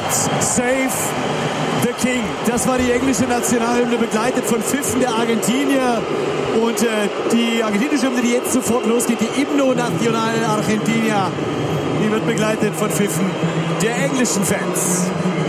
Save the King. Das war die englische Nationalhymne, begleitet von Pfiffen der Argentinier. Und die argentinische Hymne, die jetzt sofort losgeht, die Himno Nacional Argentina, die wird begleitet von Pfiffen der englischen Fans.